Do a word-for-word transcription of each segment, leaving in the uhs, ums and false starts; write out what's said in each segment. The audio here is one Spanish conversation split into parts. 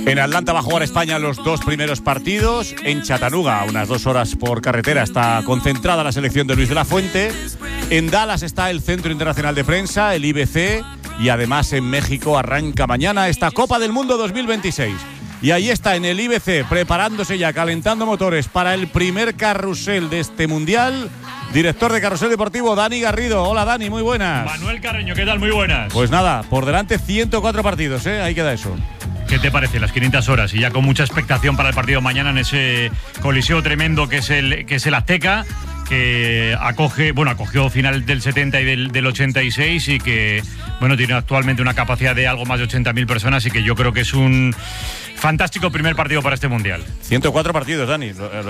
En Atlanta va a jugar España los dos primeros partidos. En Chattanooga, a unas dos horas por carretera, está concentrada la selección de Luis de la Fuente. En Dallas está el Centro Internacional de Prensa, el I B C. Y además en México arranca mañana esta Copa del Mundo dos mil veintiséis. Y ahí está en el I B C, preparándose ya, calentando motores para el primer carrusel de este Mundial. Director de Carrusel Deportivo, Dani Garrido. Hola, Dani, muy buenas. Manuel Carreño, ¿qué tal? Muy buenas. Pues nada, por delante ciento cuatro partidos, ¿eh? Ahí queda eso. ¿Qué te parece? Las quinientas horas y ya con mucha expectación para el partido mañana en ese coliseo tremendo que es el, que es el Azteca, que acoge, bueno, acogió final del setenta y del, del ochenta y seis y que, bueno, tiene actualmente una capacidad de algo más de ochenta mil personas y que yo creo que es un fantástico primer partido para este Mundial. ciento cuatro partidos, Dani.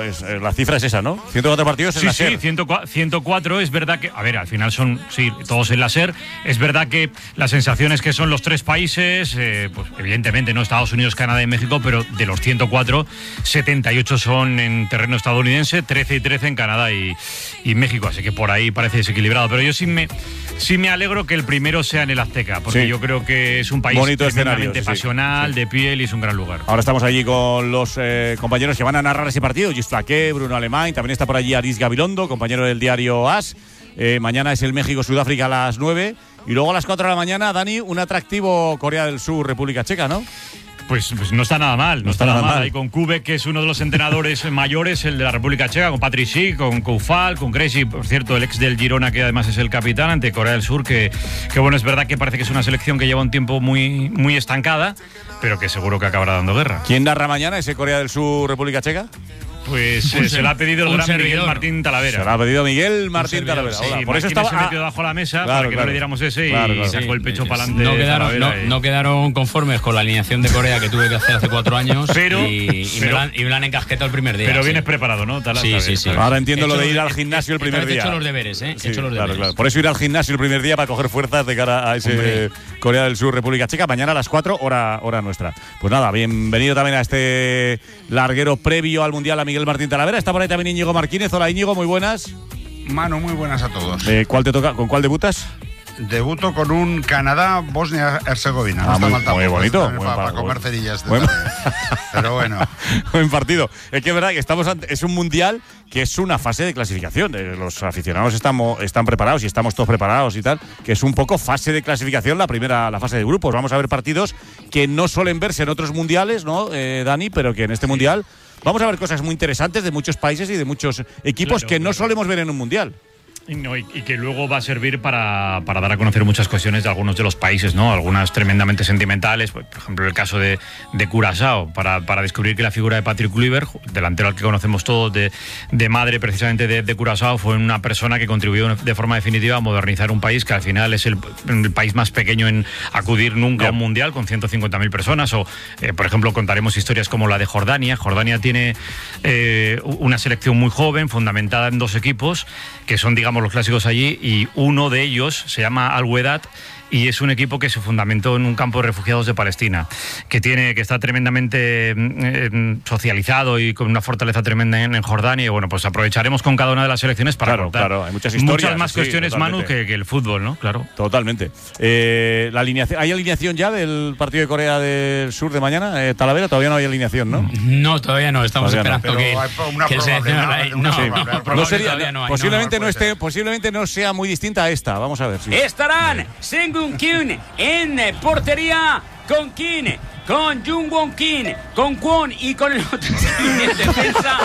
La cifra es esa, ¿no? ciento cuatro partidos en sí, la SER. Sí, ciento cuatro. Es verdad que, a ver, al final son, sí, todos en la SER. Es verdad que la sensación es que son los tres países, eh, pues evidentemente, ¿no? Estados Unidos, Canadá y México, pero de los ciento cuatro, setenta y ocho son en terreno estadounidense, trece y trece en Canadá y, y México. Así que por ahí parece desequilibrado. Pero yo sí me, sí me alegro que el primero sea en el Azteca, porque sí, yo creo que es un país bonito tremendamente escenario, pasional, sí, sí, de piel y es un gran lugar. Ahora estamos allí con los eh, compañeros que van a narrar ese partido. Gis Flaqué, Bruno Alemán, también está por allí Aris Gabilondo, compañero del diario As. Eh, mañana es el México-Sudáfrica a las nueve. Y luego a las cuatro de la mañana, Dani, un atractivo Corea del Sur, República Checa, ¿no? Pues, pues no está nada mal, no, no está, está nada mal. mal. Y con Kubek, que es uno de los entrenadores mayores, el de la República Checa, con Patrick Schick, con Koufal, con Krejci, por cierto, el ex del Girona, que además es el capitán ante Corea del Sur, que, que bueno, es verdad que parece que es una selección que lleva un tiempo muy, muy estancada, pero que seguro que acabará dando guerra. ¿Quién narra mañana ese Corea del Sur, República Checa? Pues eh, se lo ha pedido el gran servidor. Miguel Martín Talavera. Se lo ha pedido Miguel Martín Talavera. Sí, por eso estaba se metió debajo de la mesa, claro, para que claro. no le diéramos ese claro, y claro. sacó el pecho sí, para adelante. No quedaron, no, y... no quedaron conformes con la alineación de Corea que tuve que hacer hace cuatro años pero, y, y, pero, me la, y me la han encasquetado el primer día. Pero sí. vienes preparado, ¿no? Tala, sí, sí, sí. Ahora entiendo lo de ir al gimnasio el primer día. He hecho los deberes, ¿eh? Sí, he hecho los claro, deberes. claro. Por eso ir al gimnasio el primer día para coger fuerzas de cara a ese Hombre. Corea del Sur, República Checa. Mañana a las cuatro, hora, hora nuestra. Pues nada, bienvenido también a este larguero previo al Mundial a Miguel Martín Talavera. Está por ahí también Íñigo Marquínez. Hola Íñigo, muy buenas. Manu, muy buenas a todos. Eh, ¿Cuál te toca? ¿Con cuál debutas? Debuto con un Canadá-Bosnia-Herzegovina. Ah, no muy, está muy bonito. Para, para, para comer cerillas. Buen, pero bueno. Buen partido. Es que es verdad que estamos ante, es un mundial que es una fase de clasificación. Los aficionados estamos, están preparados y estamos todos preparados y tal. Que es un poco fase de clasificación, la primera, la fase de grupos. Vamos a ver partidos que no suelen verse en otros mundiales, ¿no, eh, Dani? Pero que en este mundial vamos a ver cosas muy interesantes de muchos países y de muchos equipos claro, que no claro. solemos ver en un mundial. Y, no, y, y que luego va a servir para, para dar a conocer muchas cuestiones de algunos de los países, ¿no? Algunas tremendamente sentimentales, por ejemplo el caso de, de Curazao, para, para descubrir que la figura de Patrick Kluivert, delantero al que conocemos todos, de, de madre precisamente de, de Curazao, fue una persona que contribuyó de forma definitiva a modernizar un país que al final es el, el país más pequeño en acudir nunca yeah. a un mundial, con ciento cincuenta mil personas. O, eh, por ejemplo, contaremos historias como la de Jordania. Jordania tiene eh, una selección muy joven, fundamentada en dos equipos, que son, digamos, los clásicos allí, y uno de ellos se llama Al-Wehdat y es un equipo que se fundamentó en un campo de refugiados de Palestina, que tiene que está tremendamente eh, socializado y con una fortaleza tremenda en, en Jordania. Y bueno, pues aprovecharemos con cada una de las selecciones para claro, contar claro, hay muchas historias, muchas más sí, cuestiones, totalmente. Manu, que, que el fútbol, ¿no? Claro. Totalmente. Eh, la alineación, ¿hay alineación ya del partido de Corea del Sur de mañana? Eh, Talavera, todavía no hay alineación, ¿no? No, todavía no. Estamos todavía esperando no. que, que el seleccionador no, no, no, no, no sería, no, no hay, posiblemente no, no esté, posiblemente no sea muy distinta a esta. Vamos a ver. Sí. Estarán Sengun Kyun en portería con Kim, con Jung Won Kim, con Kwon y con el otro en defensa.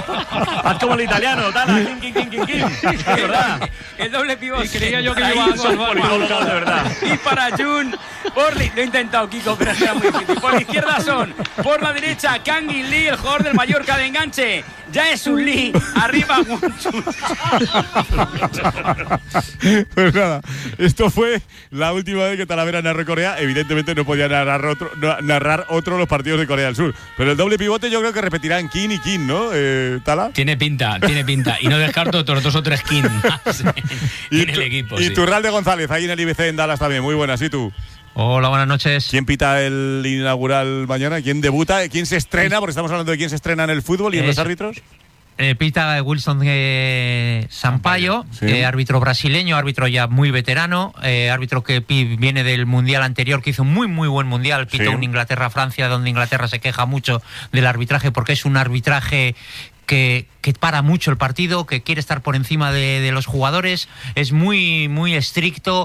Haz como el italiano, Tala, Kim, Kim, Kim, Kim, Kim. Es verdad. El doble pivote. Y creía yo que iba a salvar de verdad. Y para Jun, por li- lo he intentado, Kiko, pero era muy difícil. Por la izquierda son, por la derecha, Kang In Lee, el jugador del Mallorca de enganche. Jae-Sun Lee, arriba Won-Chun. Pues nada, esto fue la última vez que Talavera narró Corea. Evidentemente no podía narrar otro, no, narrar otro los partidos de Corea del Sur. Pero el doble pivote yo creo que repetirá en Kim y Kim, ¿no, eh, Tala? Tiene pinta, tiene pinta. Y no descarto otros dos o tres Kim más y en tu, el equipo. Y sí. Turralde González, ahí en el I B C en Dallas también. Muy buenas, ¿y tú? Hola, buenas noches. ¿Quién pita el inaugural mañana? ¿Quién debuta? ¿Quién se estrena? Porque estamos hablando de quién se estrena en el fútbol y en los árbitros. Eh, pita Wilson eh, Sampaio, sí. eh, árbitro brasileño, árbitro ya muy veterano, eh, árbitro que viene del mundial anterior, que hizo un muy muy buen mundial, pitó Sí. un Inglaterra-Francia, donde Inglaterra se queja mucho del arbitraje porque es un arbitraje que, que para mucho el partido, que quiere estar por encima de, de los jugadores, es muy muy estricto,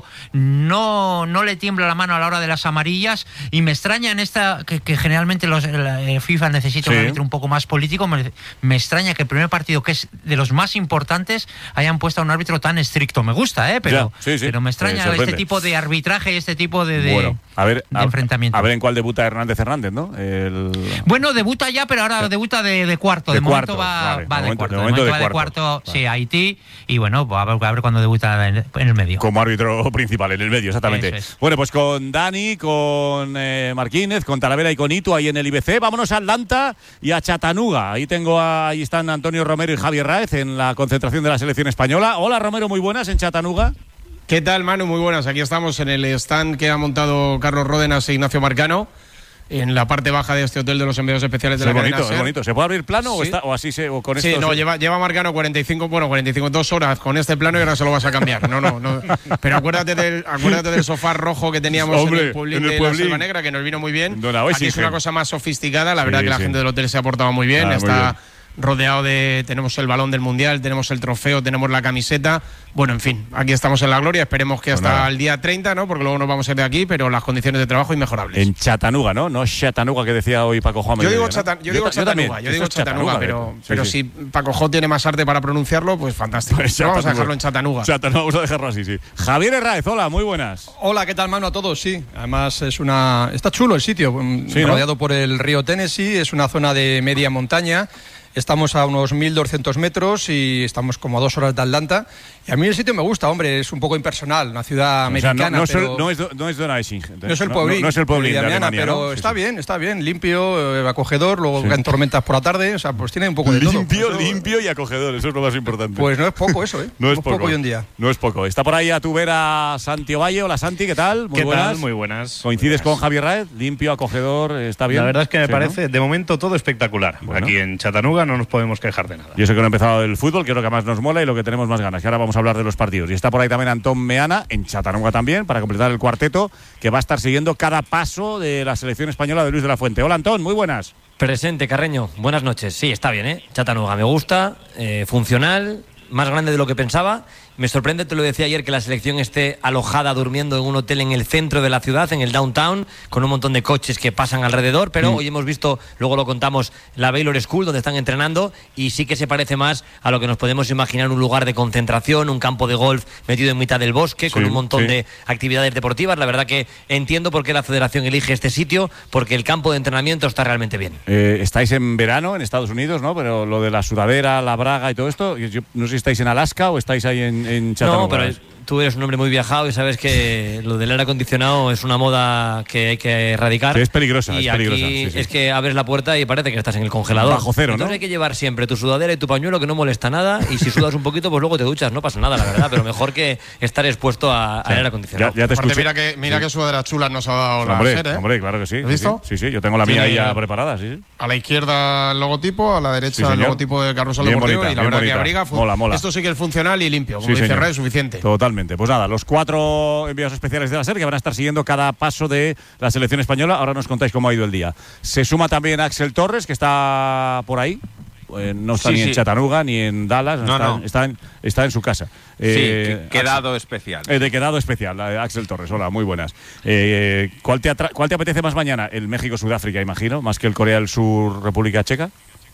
no, no le tiembla la mano a la hora de las amarillas, y me extraña en esta que, que generalmente los, la, eh, FIFA necesita Sí. un árbitro un poco más político, me, me extraña que el primer partido, que es de los más importantes, hayan puesto a un árbitro tan estricto. Me gusta, ¿eh? pero, Ya, sí, sí. pero me Me extraña sorprende. este tipo de arbitraje y este tipo de, de, Bueno, a ver, de a, enfrentamiento. a ver en cuál debuta Hernández Hernández, ¿no? El... Bueno, debuta ya, pero ahora debuta de, de cuarto. De, De momento cuarto, va, vale. va De de, momento- cuarto. de momento de va de cuarto. cuarto, Vale. sí, Haití. Y bueno, pues a ver, a ver cuándo debuta en, en el medio. Como árbitro principal, en el medio, exactamente. Eso es. Bueno, pues con Dani, con eh, Marquínez, con Talavera y con Itu ahí en el I B C. Vámonos a Atlanta y a Chattanooga. Ahí tengo a- ahí están Antonio Romero y Javier Raez en la concentración de la selección española. Hola Romero, muy buenas en Chattanooga. ¿Qué tal, Manu? Muy buenas. Aquí estamos en el stand que ha montado Carlos Ródenas e Ignacio Marcano, en la parte baja de este hotel de los enviados especiales de Es la bonito, cadena es SER. bonito. ¿Se puede abrir plano o, Sí. está, o así se, o con Sí, esto? no, se- lleva, lleva Marcano cuarenta y cinco, bueno, cuarenta y cinco, dos horas con este plano y ahora se lo vas a cambiar. No, no, no. Pero acuérdate del, acuérdate del sofá rojo que teníamos Hombre, en el pueblín en el de la pueblín. Selva Negra, que nos vino muy bien. Dona Aquí es Wessingen. una cosa más sofisticada. La Sí, verdad que la sí. gente del hotel se ha portado muy bien. Ah, muy Está bien. rodeado de… Tenemos el balón del Mundial, tenemos el trofeo, tenemos la camiseta. Bueno, en fin, aquí estamos en la gloria. Esperemos que hasta nada. el día treinta, ¿no? Porque luego nos vamos a ir de aquí, pero las condiciones de trabajo inmejorables. En Chattanooga, ¿no? No Chattanooga que decía hoy Paco Juan. Yo digo, Mediodía, ¿no? Chatan- yo digo ta- también. Chattanooga, yo Esto digo es Chattanooga, pero, sí, pero sí. si Paco Jo tiene más arte para pronunciarlo, pues fantástico. Pues Pero vamos a Chattanooga. dejarlo en Chattanooga. Chattanooga, vamos a dejarlo así, sí. Javier Herráez, hola, muy buenas. Hola, ¿qué tal, mano? A todos, sí. Además, es una. Está chulo el sitio, mm, Sí, ¿no? rodeado por el río Tennessee, es una zona de media montaña. Estamos a unos mil doscientos metros y estamos como a dos horas de Atlanta. Y a mí el sitio me gusta, hombre, es un poco impersonal, una ciudad O sea, americana. no, no, es el- pero no es, do- no es Donaueschingen. no es el pueblín, No, no es el pueblín de de Amiana, Alemania, pero ¿no? Sí, está sí. bien, está bien, limpio, eh, acogedor, luego Sí. caen tormentas por la tarde, o sea, pues tiene un poco de todo. Limpio, Eso, limpio y acogedor, eso es lo más importante. Pues no es poco eso, ¿eh? no es poco. hoy en día. No es poco. Está por ahí a tu vera Santi Ovalle. Hola Santi, ¿qué tal? Muy ¿Qué buenas. tal? Muy buenas. ¿Coincides Buenas. con Javier Raez? Limpio, acogedor, está bien. La verdad es que me Sí, ¿no? parece, de momento, todo espectacular. Bueno. Aquí en Chattanooga no nos podemos quejar de nada. Y eso que no ha empezado el fútbol, que es lo que más nos mola y lo que tenemos más ganas. Que ahora vamos a hablar de los partidos. Y está por ahí también Antón Meana, en Chattanooga también, para completar el cuarteto, que va a estar siguiendo cada paso de la selección española de Luis de la Fuente. Hola Antón, muy buenas. Presente, Carreño. Buenas noches. Sí, está bien, ¿eh? Chattanooga me gusta, eh, funcional, más grande de lo que pensaba. Me sorprende, te lo decía ayer, que la selección esté alojada durmiendo en un hotel en el centro de la ciudad, en el downtown, con un montón de coches que pasan alrededor, pero Mm. hoy hemos visto, luego lo contamos, la Baylor School, donde están entrenando, y sí que se parece más a lo que nos podemos imaginar, un lugar de concentración, un campo de golf metido en mitad del bosque, con Sí, un montón sí. de actividades deportivas. La verdad que entiendo por qué la federación elige este sitio, porque el campo de entrenamiento está realmente bien. Eh, estáis en verano en Estados Unidos, ¿no? Pero lo de la sudadera, la braga y todo esto, yo no sé si estáis en Alaska o estáis ahí en, en Chattanooga. No, pero tú eres un hombre muy viajado y sabes que lo del aire acondicionado es una moda que hay que erradicar. Sí, es peligrosa, y es peligrosa, aquí sí, sí. es que abres la puerta y parece que estás en el congelador. Bajo cero, ¿no? Entonces hay que llevar siempre tu sudadera y tu pañuelo, que no molesta nada, y si sudas un poquito, pues luego te duchas, no pasa nada, la verdad, pero mejor que estar expuesto a- al aire acondicionado. Ya, ya te Aparte, escuché. mira que, mira qué sudaderas chulas nos ha dado la Hombre, SER, ¿eh? hombre, claro que sí. ¿Has sí, visto? Sí, sí, yo tengo la mía Tiene- ahí ya preparada, sí. sí. A la izquierda el logotipo, a la derecha Sí, el señor. logotipo de Carrusel Bien Deportivo bonita, y la bien verdad que bonita. abriga. fu- Mola, mola. Esto sí que es funcional y limpio, como Sí, dice señor. Ray, es suficiente. Totalmente. Pues nada, los cuatro enviados especiales de la SER que van a estar siguiendo cada paso de la selección española. Ahora nos contáis cómo ha ido el día. Se suma también Axel Torres, que está por ahí. Eh, no está Sí, ni en sí. Chattanooga ni en Dallas, No, está, no. está en, está en su casa. Eh, sí, que- quedado especial. Eh, de quedado especial, eh, Axel Torres. Hola, muy buenas. Eh, ¿cuál, te atra- ¿Cuál te apetece más mañana? El México-Sudáfrica, imagino, más que el Corea del Sur, República Checa.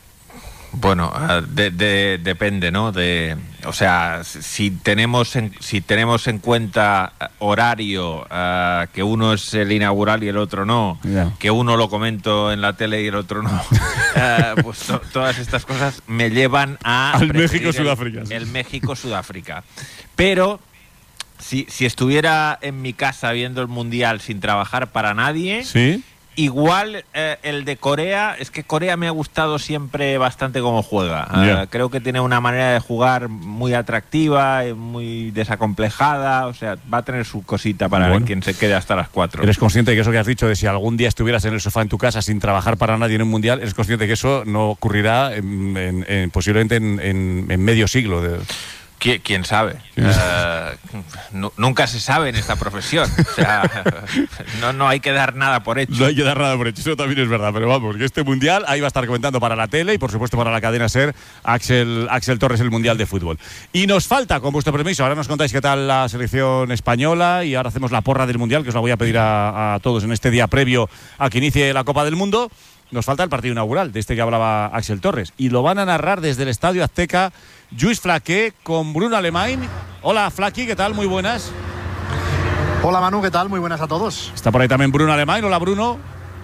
Bueno, ah, de- de- depende, ¿no? De, o sea, si tenemos en, si tenemos en cuenta horario, ah, que uno es el inaugural y el otro no, Ya. que uno lo comento en la tele y el otro no, ah, pues to- todas estas cosas me llevan a Al preferir México-Sudáfrica, El, sí. el México-Sudáfrica. Pero si, si estuviera en mi casa viendo el Mundial sin trabajar para nadie, Sí. igual eh, el de Corea, es que Corea me ha gustado siempre bastante cómo juega. Yeah. Uh, creo que tiene una manera de jugar muy atractiva, muy desacomplejada, o sea, va a tener su cosita para bueno. ver quién se quede hasta las cuatro. ¿Eres consciente de que eso que has dicho, de si algún día estuvieras en el sofá en tu casa sin trabajar para nadie en un mundial, eres consciente de que eso no ocurrirá en, en, en, posiblemente en, en, en medio siglo? De... ¿Qui- ¿Quién sabe? Uh, nu- nunca se sabe en esta profesión. O sea, no, no hay que dar nada por hecho. No hay que dar nada por hecho, eso también es verdad. Pero vamos, que este mundial ahí va a estar comentando para la tele y por supuesto para la cadena SER Axel, Axel Torres, el mundial de fútbol. Y nos falta, con vuestro permiso, ahora nos contáis qué tal la selección española y ahora hacemos la porra del mundial, que os la voy a pedir a, a todos en este día previo a que inicie la Copa del Mundo. Nos falta el partido inaugural, de este que hablaba Axel Torres. Y lo van a narrar desde el Estadio Azteca Lluís Flaqué con Bruno Alemany. Hola, Flaqui, ¿qué tal? Muy buenas. Hola, Manu, ¿qué tal? Muy buenas a todos. Está por ahí también Bruno Alemany. Hola, Bruno.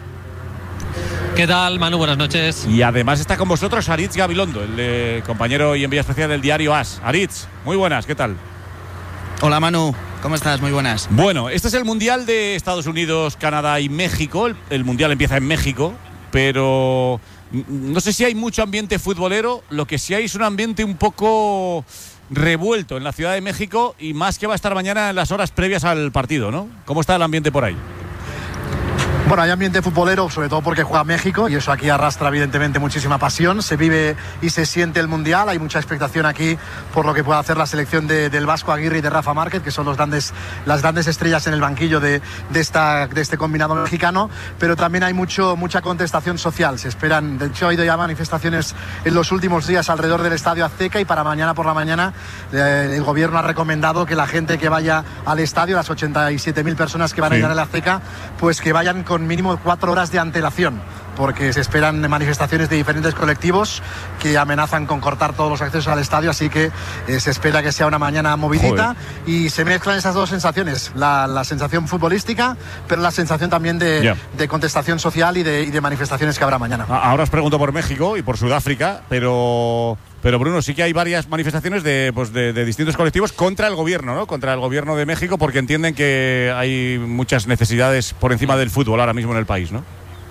¿Qué tal, Manu? Buenas noches. Y además está con vosotros Aritz Gabilondo, el eh, compañero y enviado especial del diario AS. Aritz, muy buenas, ¿qué tal? Hola, Manu. ¿Cómo estás? Muy buenas. Bueno, este es el Mundial de Estados Unidos, Canadá y México. El, el Mundial empieza en México, pero no sé si hay mucho ambiente futbolero. Lo que sí hay es un ambiente un poco revuelto en la Ciudad de México y más que va a estar mañana en las horas previas al partido, ¿no? ¿Cómo está el ambiente por ahí? Bueno, hay ambiente futbolero, sobre todo porque juega México y eso aquí arrastra evidentemente muchísima pasión. Se vive y se siente el Mundial. Hay mucha expectación aquí por lo que pueda hacer la selección de, del Vasco Aguirre y de Rafa Márquez, que son los grandes, las grandes estrellas en el banquillo de, de, esta, de este combinado mexicano. Pero también hay mucho, mucha contestación social. Se esperan, de hecho ha habido ya manifestaciones en los últimos días alrededor del Estadio Azteca y para mañana por la mañana eh, el gobierno ha recomendado que la gente que vaya al estadio, las ochenta y siete mil personas que van sí. a ir al Azteca, pues que vayan con mínimo cuatro horas de antelación, porque se esperan manifestaciones de diferentes colectivos que amenazan con cortar todos los accesos al estadio, así que eh, se espera que sea una mañana movidita. Joder. Y se mezclan esas dos sensaciones, la, la sensación futbolística, pero la sensación también de, yeah. de contestación social y de, y de manifestaciones que habrá mañana. Ahora os pregunto por México y por Sudáfrica, pero... Pero Bruno, sí que hay varias manifestaciones de, pues de, de distintos colectivos contra el gobierno, ¿no? Contra el gobierno de México, porque entienden que hay muchas necesidades por encima del fútbol ahora mismo en el país, ¿no?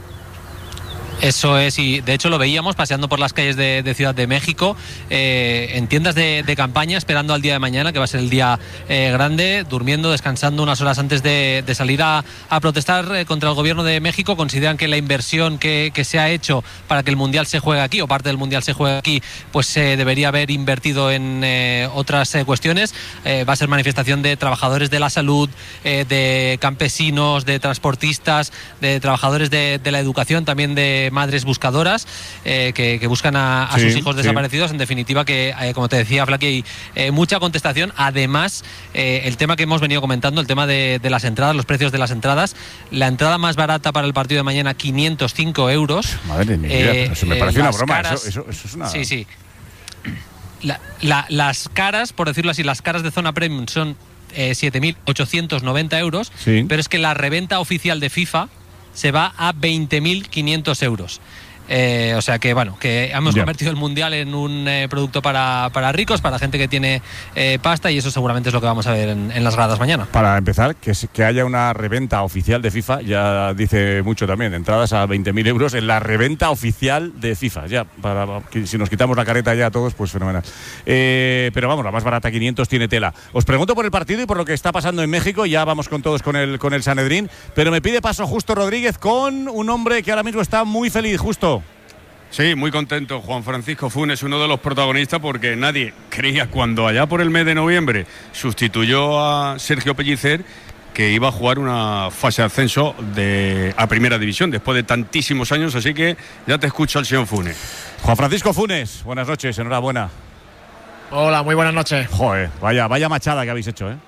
Eso es, y de hecho lo veíamos paseando por las calles de, de Ciudad de México, eh, en tiendas de, de campaña, esperando al día de mañana, que va a ser el día eh, grande, durmiendo, descansando unas horas antes de, de salir a, a protestar eh, contra el gobierno de México. Consideran que la inversión que, que se ha hecho para que el Mundial se juegue aquí, o parte del Mundial se juegue aquí, pues se eh, debería haber invertido en eh, otras eh, cuestiones. Eh, va a ser manifestación de trabajadores de la salud, eh, de campesinos, de transportistas, de trabajadores de, de la educación, también de madres buscadoras eh, que, que buscan a, a sí, sus hijos desaparecidos. Sí. En definitiva, que eh, como te decía, Flaqui, hay eh, mucha contestación. Además, eh, el tema que hemos venido comentando, el tema de, de las entradas, los precios de las entradas. La entrada más barata para el partido de mañana, quinientos cinco euros. Madre mía, eh, eso me parece eh, una broma. Caras, eso, eso, eso es una... Sí, sí. La, la, las caras, por decirlo así, las caras de zona premium son eh, siete mil ochocientos noventa euros, sí. Pero es que la reventa oficial de FIFA se va a veinte mil quinientos euros. Eh, o sea que, bueno, que hemos yeah. convertido el Mundial en un eh, producto para, para ricos, para gente que tiene eh, pasta, y eso seguramente es lo que vamos a ver en, en las gradas mañana. Para empezar, que, que haya una reventa oficial de FIFA ya dice mucho también. Entradas a veinte mil euros en la reventa oficial de FIFA. Ya, para, si nos quitamos la careta ya todos, pues fenomenal. Eh, pero vamos, la más barata, quinientos, tiene tela. Os pregunto por el partido y por lo que está pasando en México. Ya vamos con todos con el, con el Sanedrín, pero me pide paso Justo Rodríguez con un hombre que ahora mismo está muy feliz. Justo. Sí, muy contento. Juan Francisco Funes, uno de los protagonistas, porque nadie creía, cuando allá por el mes de noviembre sustituyó a Sergio Pellicer, que iba a jugar una fase de ascenso de, a Primera División después de tantísimos años. Así que ya te escucho al señor Funes. Juan Francisco Funes, buenas noches, enhorabuena. Hola, muy buenas noches. Joder, vaya, vaya machada que habéis hecho, ¿eh?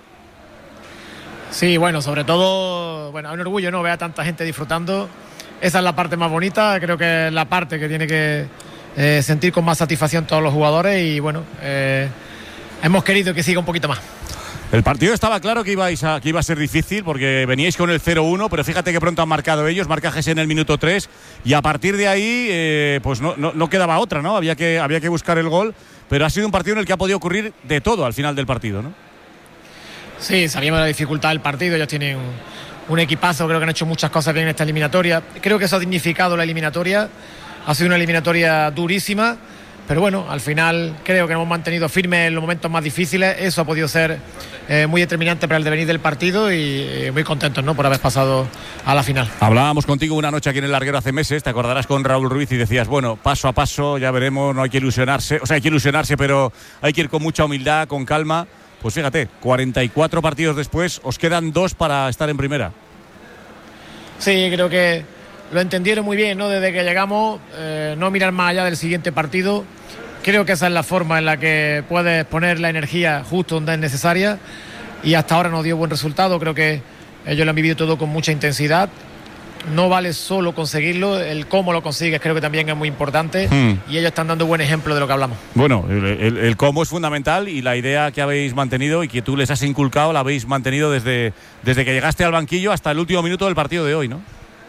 Sí, bueno, sobre todo, bueno, un orgullo, ¿no? Ver a tanta gente disfrutando. Esa es la parte más bonita, creo que es la parte que tiene que eh, sentir con más satisfacción todos los jugadores, y bueno, eh, hemos querido que siga un poquito más. El partido estaba claro que, ibais a, que iba a ser difícil porque veníais con el cero uno, pero fíjate que pronto han marcado ellos, marcajes en el minuto tres, y a partir de ahí eh, pues no, no, no quedaba otra, ¿no? Había que, había que buscar el gol, pero ha sido un partido en el que ha podido ocurrir de todo al final del partido, ¿no? Sí, sabíamos de la dificultad del partido, ellos tienen un equipazo, creo que han hecho muchas cosas bien en esta eliminatoria. Creo que eso ha dignificado la eliminatoria. Ha sido una eliminatoria durísima, pero bueno, al final creo que hemos mantenido firmes en los momentos más difíciles. Eso ha podido ser eh, muy determinante para el devenir del partido y eh, muy contentos, ¿no?, por haber pasado a la final. Hablábamos contigo una noche aquí en el Larguero hace meses, te acordarás, con Raúl Ruiz, y decías, bueno, paso a paso, ya veremos, no hay que ilusionarse, o sea, hay que ilusionarse, pero hay que ir con mucha humildad, con calma. Pues fíjate, cuarenta y cuatro partidos después, os quedan dos para estar en primera. Sí, creo que lo entendieron muy bien, ¿no? Desde que llegamos, eh, no mirar más allá del siguiente partido. Creo que esa es la forma en la que puedes poner la energía justo donde es necesaria, y hasta ahora nos dio buen resultado. Creo que ellos lo han vivido todo con mucha intensidad. No vale solo conseguirlo, el cómo lo consigues creo que también es muy importante, hmm. y ellos están dando buen ejemplo de lo que hablamos. Bueno, el, el, el cómo es fundamental, y la idea que habéis mantenido y que tú les has inculcado la habéis mantenido desde, desde que llegaste al banquillo hasta el último minuto del partido de hoy, ¿no?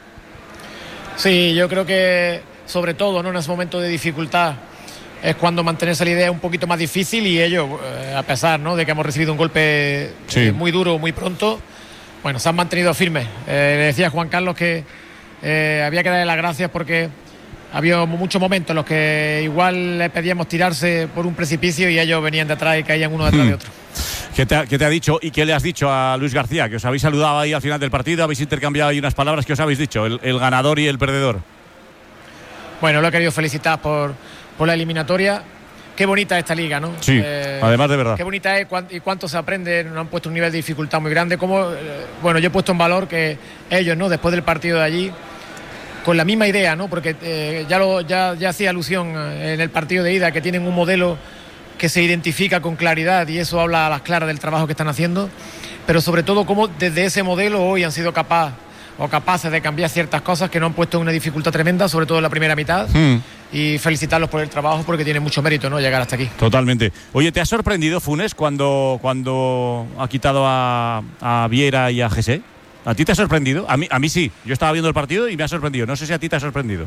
Sí, yo creo que sobre todo, ¿no?, en ese momento de dificultad es cuando mantenerse la idea es un poquito más difícil, y ellos, eh, a pesar, ¿no?, de que hemos recibido un golpe sí. eh, muy duro muy pronto, bueno, se han mantenido firmes. Eh, le decía a Juan Carlos que eh, había que darle las gracias porque había muchos momentos en los que igual le pedíamos tirarse por un precipicio y ellos venían detrás y caían uno detrás hmm. de otro. ¿Qué te, ha, ¿Qué te ha dicho y qué le has dicho a Luis García? Que os habéis saludado ahí al final del partido, habéis intercambiado ahí unas palabras. ¿Qué os habéis dicho? El, el ganador y el perdedor. Bueno, lo he querido felicitar por, por la eliminatoria. Qué bonita es esta liga, ¿no? Sí, eh, además de verdad. Qué bonita es y cuánto se aprende. Nos han puesto un nivel de dificultad muy grande. Como, eh, bueno, yo he puesto en valor que ellos, ¿no?, después del partido de allí, con la misma idea, ¿no?, porque eh, ya, lo, ya, ya hacía alusión en el partido de ida, que tienen un modelo que se identifica con claridad, y eso habla a las claras del trabajo que están haciendo, pero sobre todo cómo desde ese modelo hoy han sido capaz, o capaces de cambiar ciertas cosas que nos han puesto en una dificultad tremenda, sobre todo en la primera mitad, hmm. y felicitarlos por el trabajo porque tiene mucho mérito, ¿no?, llegar hasta aquí. Totalmente. Oye, ¿te ha sorprendido Funes cuando, cuando ha quitado a, a Viera y a Jesse? ¿A ti te ha sorprendido? A mí, a mí sí. Yo estaba viendo el partido y me ha sorprendido. No sé si a ti te ha sorprendido.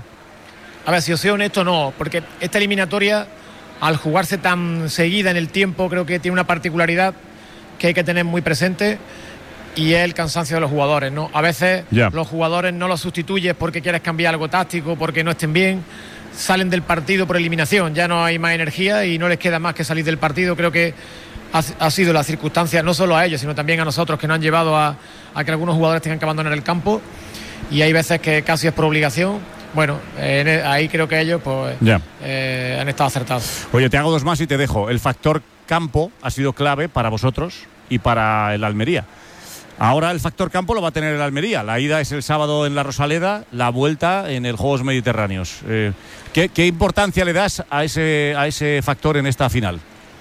A ver, si os soy honesto, no, porque esta eliminatoria, al jugarse tan seguida en el tiempo, creo que tiene una particularidad que hay que tener muy presente, y es el cansancio de los jugadores, ¿no? A veces yeah. los jugadores no los sustituyes porque quieres cambiar algo táctico, porque no estén bien, salen del partido por eliminación, ya no hay más energía y no les queda más que salir del partido. Creo que ha, ha sido la circunstancia, no solo a ellos, sino también a nosotros, que nos han llevado a, a que algunos jugadores tengan que abandonar el campo, y hay veces que casi es por obligación. Bueno, eh, ahí creo que ellos pues yeah. eh, han estado acertados. Oye, te hago dos más y te dejo. El factor campo ha sido clave para vosotros y para el Almería. Ahora el factor campo lo va a tener el Almería. La ida es el sábado en la Rosaleda, la vuelta en el Juegos Mediterráneos. Eh, ¿qué, ¿Qué importancia le das a ese, a ese factor en esta final?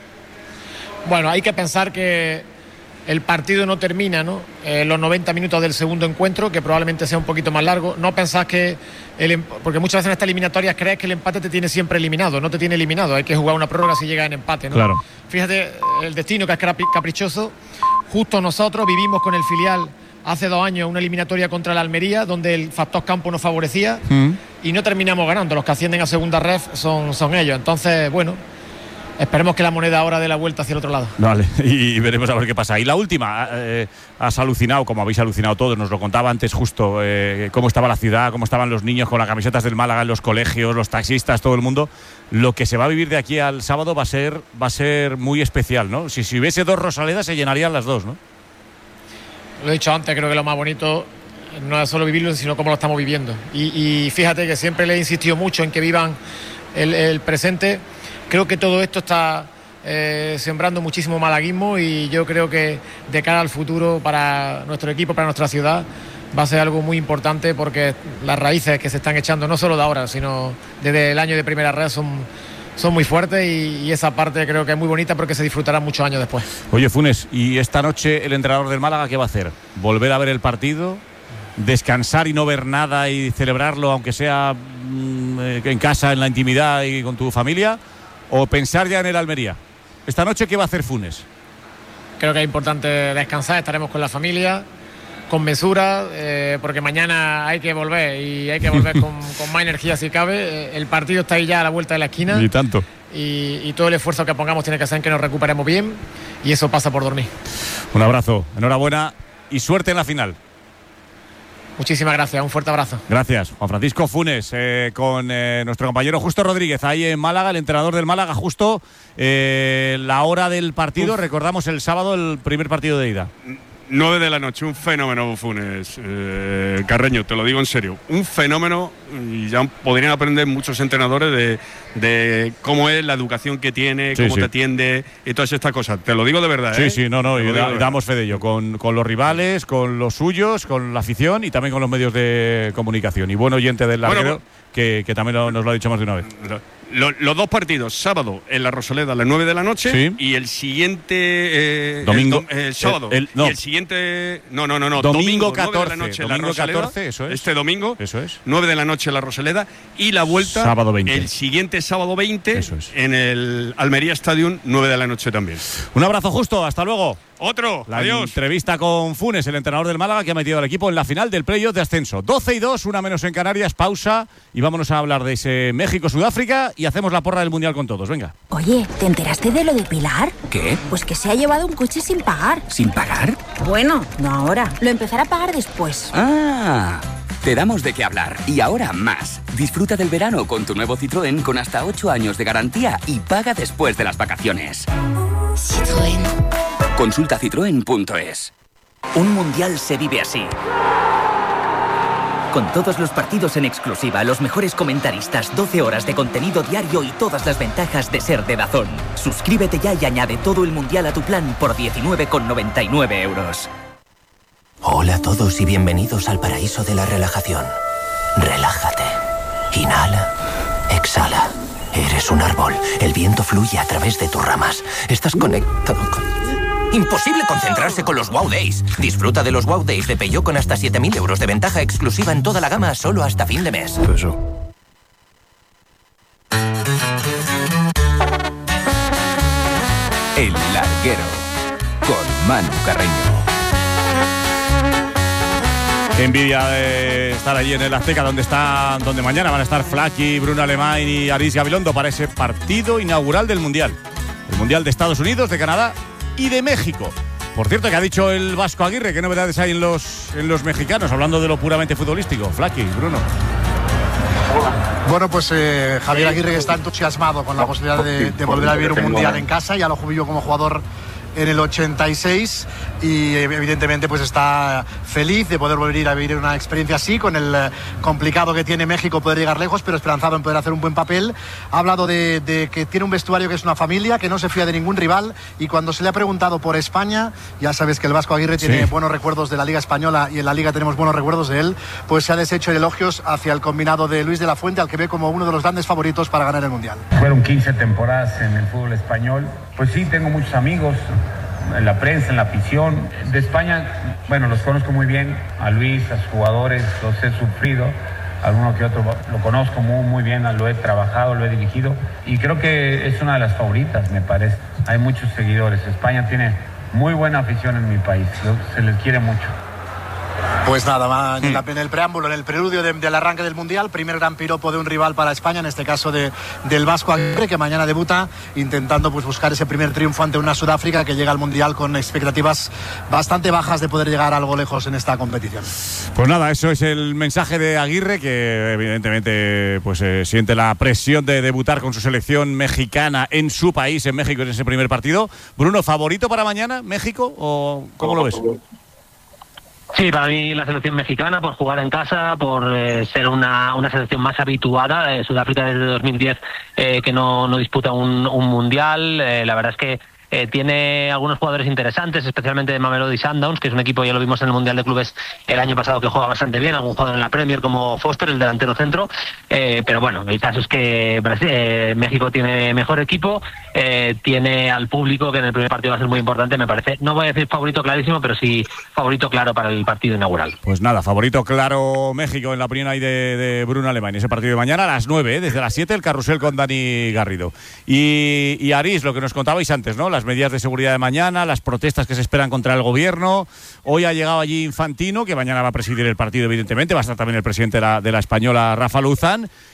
Bueno, hay que pensar que el partido no termina, ¿no?, eh, los noventa minutos del segundo encuentro, que probablemente sea un poquito más largo. No pensás que el, porque muchas veces en estas eliminatorias crees que el empate te tiene siempre eliminado. No te tiene eliminado, hay que jugar una prórroga si llega en empate, ¿no? Claro. Fíjate el destino, que es caprichoso. Justo nosotros vivimos con el filial hace dos años una eliminatoria contra la Almería, donde el factor campo nos favorecía, mm. y no terminamos ganando. Los que ascienden a segunda ref son, son ellos. Entonces, bueno, esperemos que la moneda ahora dé la vuelta hacia el otro lado. Vale, y veremos a ver qué pasa. Y la última, eh, has alucinado, como habéis alucinado todos, nos lo contaba antes justo, eh, cómo estaba la ciudad, cómo estaban los niños con las camisetas del Málaga en los colegios, los taxistas, todo el mundo. Lo que se va a vivir de aquí al sábado va a ser, va a ser muy especial, ¿no? Si, si hubiese dos Rosaledas se llenarían las dos, ¿no? Lo he dicho antes, creo que lo más bonito no es solo vivirlo, sino cómo lo estamos viviendo. Y, y fíjate que siempre le he insistido mucho en que vivan el, el presente. Creo que todo esto está eh, sembrando muchísimo malaguismo, y yo creo que de cara al futuro para nuestro equipo, para nuestra ciudad, va a ser algo muy importante, porque las raíces que se están echando, no solo de ahora, sino desde el año de primera red, son, son muy fuertes, y, y esa parte creo que es muy bonita porque se disfrutará muchos años después. Oye, Funes, ¿y esta noche el entrenador del Málaga qué va a hacer? ¿Volver a ver el partido? ¿Descansar y no ver nada y celebrarlo, aunque sea mmm, en casa, en la intimidad y con tu familia? ¿O pensar ya en el Almería? ¿Esta noche qué va a hacer Funes? Creo que es importante descansar, estaremos con la familia, con mesura, eh, porque mañana hay que volver, y hay que volver con, con más energía si cabe. El partido está ahí ya a la vuelta de la esquina. Y tanto. Y, y todo el esfuerzo que pongamos tiene que ser en que nos recuperemos bien, y eso pasa por dormir. Un abrazo, enhorabuena y suerte en la final. Muchísimas gracias, un fuerte abrazo. Gracias, Juan Francisco Funes, eh, con eh, nuestro compañero Justo Rodríguez, ahí en Málaga, el entrenador del Málaga. Justo, eh, la hora del partido, Uf. recordamos el sábado el primer partido de ida. nueve de la noche, un fenómeno, Funes. Eh, Carreño, te lo digo en serio. Un fenómeno, y ya podrían aprender muchos entrenadores de, de cómo es la educación que tiene, sí, cómo sí. te atiende y todas estas cosas. Te lo digo de verdad. Sí, ¿eh? sí, no, no, y da, damos fe de ello. Con, con los rivales, con los suyos, con la afición y también con los medios de comunicación. Y buen oyente del larguero, bueno, que, que también lo, nos lo ha dicho más de una vez. Los, los dos partidos, sábado en la Rosaleda a las nueve de la noche, sí. y el siguiente eh, domingo, el, el sábado el, el, no. y el siguiente no no no no domingo, domingo catorce de la noche domingo en la Rosaleda, catorce, eso es. Este domingo, eso es. nueve de la noche en la Rosaleda y la vuelta sábado veinte. El siguiente sábado veinte, eso es. En el Almería Stadium, nueve de la noche también. Un abrazo, Justo, hasta luego. Otro, la adiós. Entrevista con Funes, el entrenador del Málaga, que ha metido al equipo en la final del playoff de ascenso. doce y dos, una menos en Canarias, pausa y vámonos a hablar de ese México-Sudáfrica y hacemos la porra del Mundial con todos, venga. Oye, ¿te enteraste de lo de Pilar? ¿Qué? Pues que se ha llevado un coche sin pagar. ¿Sin pagar? Bueno, no ahora, lo empezará a pagar después. Ah, te damos de qué hablar y ahora más. Disfruta del verano con tu nuevo Citroën con hasta ocho años de garantía y paga después de las vacaciones. Citroën. Consulta citroen punto es. Un mundial se vive así. Con todos los partidos en exclusiva, los mejores comentaristas, doce horas de contenido diario y todas las ventajas de ser de DAZN. Suscríbete ya y añade todo el mundial a tu plan por diecinueve con noventa y nueve euros. Hola a todos y bienvenidos al paraíso de la relajación. Relájate. Inhala. Exhala. Eres un árbol. El viento fluye a través de tus ramas. Estás conectado con... Imposible concentrarse con los Wow Days. Disfruta de los Wow Days de Peugeot con hasta siete mil euros de ventaja exclusiva en toda la gama solo hasta fin de mes. Eso. El Larguero con Manu Carreño. Qué envidia de estar allí en el Azteca, donde está, donde mañana van a estar Flaky, Bruno Alemán y Aris Gabilondo para ese partido inaugural del Mundial. El Mundial de Estados Unidos, de Canadá y de México. Por cierto, que ha dicho el Vasco Aguirre, ¿qué novedades hay en los, en los mexicanos? Hablando de lo puramente futbolístico. Flaky, Bruno. Bueno, pues eh, Javier Aguirre está entusiasmado con la posibilidad de, de volver a vivir un Mundial en casa. Ya lo vivió como jugador en el ochenta y seis y evidentemente pues está feliz de poder volver a vivir una experiencia así, con el complicado que tiene México poder llegar lejos, pero esperanzado en poder hacer un buen papel. Ha hablado de, de que tiene un vestuario que es una familia, que no se fía de ningún rival, y cuando se le ha preguntado por España, ya sabes que el Vasco Aguirre tiene sí. buenos recuerdos de la Liga Española y en la Liga tenemos buenos recuerdos de él, pues se ha deshecho en elogios hacia el combinado de Luis de la Fuente, al que ve como uno de los grandes favoritos para ganar el Mundial. Fueron quince temporadas en el fútbol español, pues sí, tengo muchos amigos en la prensa, en la afición. De España, bueno, los conozco muy bien, a Luis, a sus jugadores, los he sufrido, alguno que otro lo conozco muy, muy bien, lo he trabajado, lo he dirigido, y creo que es una de las favoritas, me parece. Hay muchos seguidores. España tiene muy buena afición en mi país, se les quiere mucho. Pues nada, va en, la, en el preámbulo, en el preludio de, del arranque del Mundial, primer gran piropo de un rival para España, en este caso de, del Vasco Aguirre, que mañana debuta intentando pues, buscar ese primer triunfo ante una Sudáfrica que llega al Mundial con expectativas bastante bajas de poder llegar algo lejos en esta competición. Pues nada, eso es el mensaje de Aguirre, que evidentemente pues eh, siente la presión de debutar con su selección mexicana en su país, en México, en ese primer partido. Bruno, ¿favorito para mañana México o cómo lo ves? Sí, para mí la selección mexicana, por jugar en casa, por eh, ser una, una selección más habituada. Eh, Sudáfrica desde dos mil diez eh, que no, no disputa un, un mundial. Eh, la verdad es que Eh, tiene algunos jugadores interesantes, especialmente de Mamelodi Sundowns, que es un equipo, ya lo vimos en el Mundial de Clubes el año pasado, que juega bastante bien, algún jugador en la Premier como Foster, el delantero centro, eh, pero bueno, el caso es que Brasil, eh, México tiene mejor equipo, eh, tiene al público, que en el primer partido va a ser muy importante, me parece, no voy a decir favorito clarísimo, pero sí favorito claro para el partido inaugural. Pues nada, favorito claro México en la primera y de, de Bruno Alemán, ese partido de mañana a las nueve, ¿eh? Desde las siete el carrusel con Dani Garrido. Y, y Aris, lo que nos contabais antes, ¿no? Las medidas de seguridad de mañana, las protestas que se esperan contra el gobierno. Hoy ha llegado allí Infantino, que mañana va a presidir el partido, evidentemente. Va a estar también el presidente de la, de la Española, Rafa Luzán.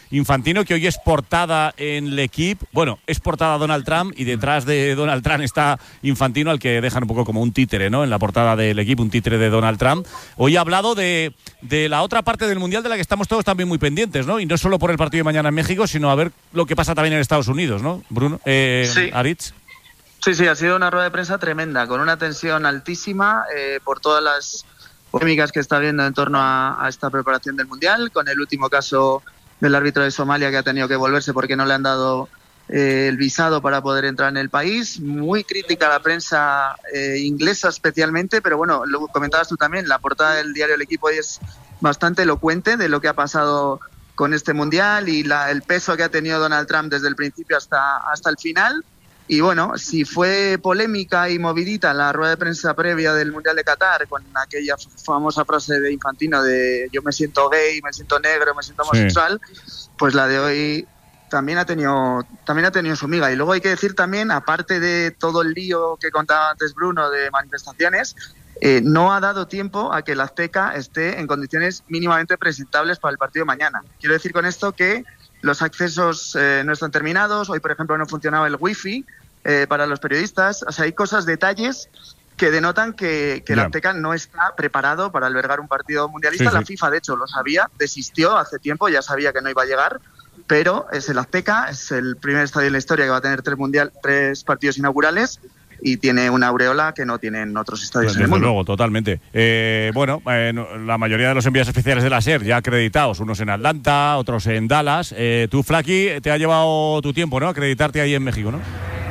Infantino, que hoy es portada en L'Equipe. Bueno, es portada Donald Trump y detrás de Donald Trump está Infantino, al que dejan un poco como un títere, ¿no? En la portada de L'Equipe, un títere de Donald Trump. Hoy ha hablado de, de la otra parte del Mundial de la que estamos todos también muy pendientes, ¿no? Y no solo por el partido de mañana en México, sino a ver lo que pasa también en Estados Unidos, ¿no, Bruno? Eh, sí. Aritz. Sí, sí, ha sido una rueda de prensa tremenda, con una tensión altísima eh, por todas las polémicas que está habiendo en torno a, a esta preparación del Mundial, con el último caso del árbitro de Somalia, que ha tenido que volverse porque no le han dado eh, el visado para poder entrar en el país. Muy crítica a la prensa eh, inglesa especialmente, pero bueno, lo comentabas tú también, la portada del diario El Equipo hoy es bastante elocuente de lo que ha pasado con este Mundial y la, el peso que ha tenido Donald Trump desde el principio hasta, hasta el final. Y bueno, si fue polémica y movidita la rueda de prensa previa del Mundial de Qatar, con aquella famosa frase de Infantino de yo me siento gay, me siento negro, me siento homosexual, sí. Pues la de hoy también ha tenido también ha tenido su miga. Y luego hay que decir también, aparte de todo el lío que contaba antes Bruno de manifestaciones, eh, no ha dado tiempo a que la Azteca esté en condiciones mínimamente presentables para el partido de mañana. Quiero decir con esto que los accesos eh, no están terminados. Hoy, por ejemplo, no funcionaba el wifi eh, para los periodistas. O sea, hay cosas, detalles que denotan que, que yeah. el Azteca no está preparado para albergar un partido mundialista. Sí, la sí. FIFA, de hecho, lo sabía, desistió hace tiempo, ya sabía que no iba a llegar, pero es el Azteca, es el primer estadio en la historia que va a tener tres, mundial, tres partidos inaugurales y tiene una aureola que no tienen otros estadios pues en el mundo. Desde luego, totalmente. Eh, bueno, eh, la mayoría de los envíos oficiales de la SER ya acreditados, unos en Atlanta, otros en Dallas. Eh, tú, Flaky, te ha llevado tu tiempo, ¿no? Acreditarte ahí en México, ¿no?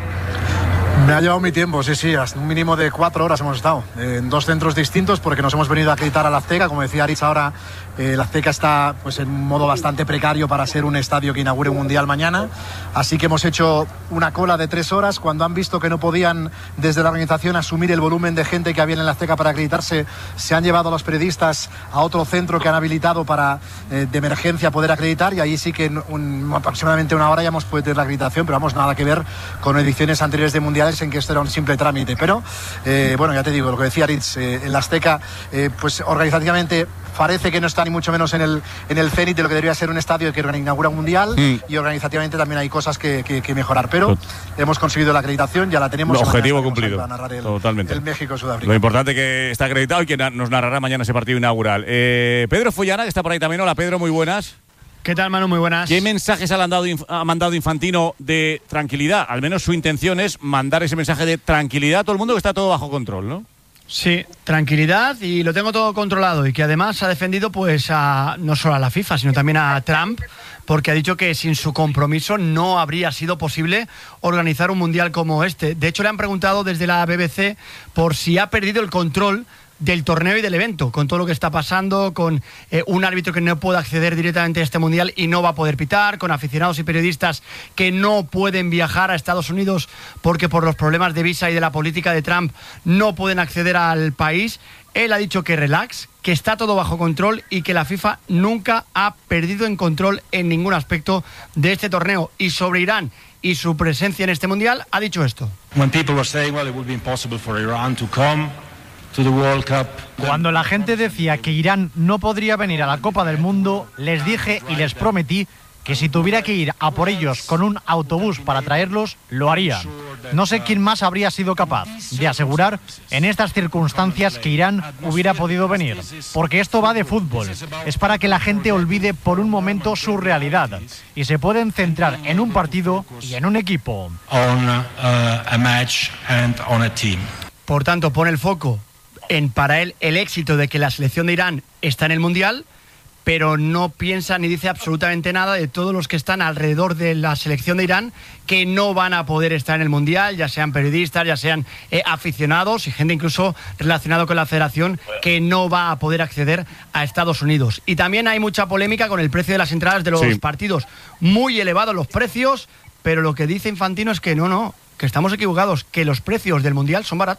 Me ha llevado mi tiempo, sí, sí, hasta un mínimo de cuatro horas hemos estado en dos centros distintos porque nos hemos venido a acreditar a la Azteca. Como decía Aritz ahora, eh, la Azteca está pues en un modo bastante precario para ser un estadio que inaugure un Mundial mañana, así que hemos hecho una cola de tres horas. Cuando han visto que no podían desde la organización asumir el volumen de gente que había en la Azteca para acreditarse, se han llevado a los periodistas a otro centro que han habilitado para eh, de emergencia poder acreditar, y ahí sí que en un, aproximadamente una hora ya hemos podido tener la acreditación, pero vamos, nada que ver con ediciones anteriores de Mundiales en que esto era un simple trámite. Pero eh, bueno, ya te digo, lo que decía Aritz, eh, en la Azteca eh, pues organizativamente parece que no está ni mucho menos en el en el cenit de lo que debería ser un estadio que inaugura un mundial, mm. y organizativamente también hay cosas que, que, que mejorar, pero hemos conseguido la acreditación, ya la tenemos. Objetivo cumplido, el, totalmente. El México-Sudáfrica. Lo importante que está acreditado y que nos narrará mañana ese partido inaugural. Eh, Pedro Follana, que está por ahí también. Hola, Pedro, muy buenas. ¿Qué tal, Manu? Muy buenas. ¿Qué mensajes ha mandado, ha mandado Infantino de tranquilidad? Al menos su intención es mandar ese mensaje de tranquilidad a todo el mundo, que está todo bajo control, ¿no? Sí, tranquilidad, y lo tengo todo controlado, y que además ha defendido pues a, no solo a la FIFA, sino también a Trump, porque ha dicho que sin su compromiso no habría sido posible organizar un mundial como este. De hecho, le han preguntado desde la B B C por si ha perdido el control del torneo y del evento, con todo lo que está pasando, con eh, un árbitro que no puede acceder directamente a este mundial y no va a poder pitar, con aficionados y periodistas que no pueden viajar a Estados Unidos porque por los problemas de visa y de la política de Trump no pueden acceder al país. Él ha dicho que relax, que está todo bajo control y que la FIFA nunca ha perdido en control en ningún aspecto de este torneo. Y sobre Irán y su presencia en este mundial ha dicho esto. When people were saying, well, it would be impossible for Iran to come to the World Cup. Cuando la gente decía que Irán no podría venir a la Copa del Mundo, les dije y les prometí que si tuviera que ir a por ellos con un autobús para traerlos, lo harían. No sé quién más habría sido capaz de asegurar en estas circunstancias que Irán hubiera podido venir, porque esto va de fútbol. Es para que la gente olvide por un momento su realidad y se pueden centrar en un partido y en un equipo. On, uh, a match and on a team. Por tanto, pone el foco en, para él, el éxito de que la selección de Irán está en el Mundial, pero no piensa ni dice absolutamente nada de todos los que están alrededor de la selección de Irán que no van a poder estar en el Mundial, ya sean periodistas, ya sean eh, aficionados y gente incluso relacionada con la federación que no va a poder acceder a Estados Unidos. Y también hay mucha polémica con el precio de las entradas de los sí. partidos. Muy elevados los precios, pero lo que dice Infantino es que no, no, que estamos equivocados, que los precios del Mundial son baratos.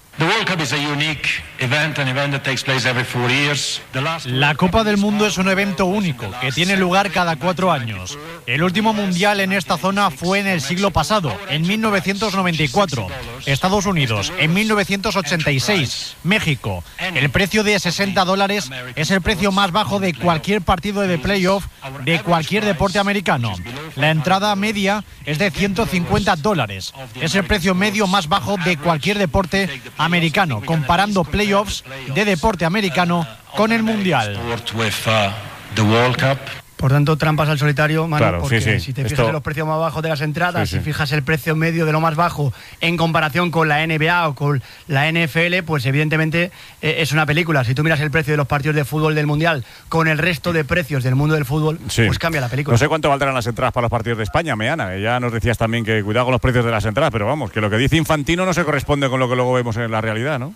La Copa del Mundo es un evento único que tiene lugar cada cuatro años. El último mundial en esta zona fue en el siglo pasado, en mil novecientos noventa y cuatro. Estados Unidos, en mil novecientos ochenta y seis. México. El precio de sesenta dólares es el precio más bajo de cualquier partido de playoff de cualquier deporte americano. La entrada media es de ciento cincuenta dólares. Es el precio medio más bajo de cualquier deporte americano, comparando playoffs de deporte americano con el mundial. Por tanto, trampas al solitario, Manu, claro, porque sí, sí. si te fijas Esto... en los precios más bajos de las entradas, sí, sí. si fijas el precio medio de lo más bajo en comparación con la N B A o con la N F L, pues evidentemente eh, es una película. Si tú miras el precio de los partidos de fútbol del Mundial con el resto de precios del mundo del fútbol, sí. pues cambia la película. No sé cuánto valdrán las entradas para los partidos de España, Meana. Ya nos decías también que cuidado con los precios de las entradas, pero vamos, que lo que dice Infantino no se corresponde con lo que luego vemos en la realidad, ¿no?